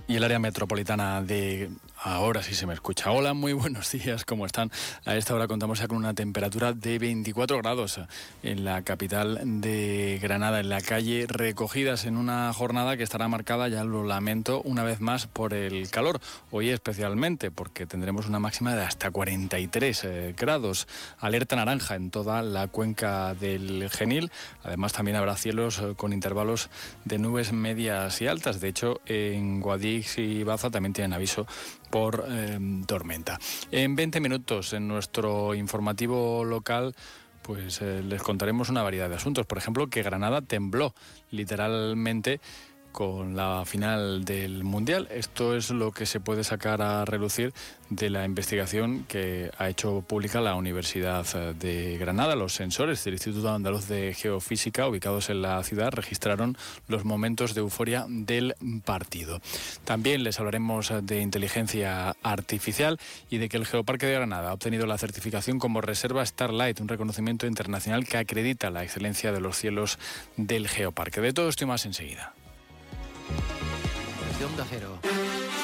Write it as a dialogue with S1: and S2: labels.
S1: Y el área metropolitana de... Ahora sí se me escucha. Hola, muy buenos días, ¿cómo están? A esta hora contamos ya con una temperatura de 24 grados en la capital de Granada, en la calle Recogidas, en una jornada que estará marcada, ya lo lamento, una vez más por el calor. Hoy especialmente, porque tendremos una máxima de hasta 43 grados. Alerta naranja en toda la cuenca del Genil. Además, también habrá cielos con intervalos de nubes medias y altas. De hecho, en Guadix y Baza también tienen aviso por tormenta. En 20 minutos, en nuestro informativo local, pues les contaremos una variedad de asuntos. Por ejemplo, que Granada tembló literalmente con la final del Mundial. Esto es lo que se puede sacar a relucir de la investigación que ha hecho pública la Universidad de Granada. Los sensores del Instituto Andaluz de Geofísica, ubicados en la ciudad, registraron los momentos de euforia del partido. También les hablaremos de inteligencia artificial y de que el Geoparque de Granada ha obtenido la certificación como Reserva Starlight, un reconocimiento internacional que acredita la excelencia de los cielos del Geoparque. De todo esto y más enseguida.
S2: De Onda Cero.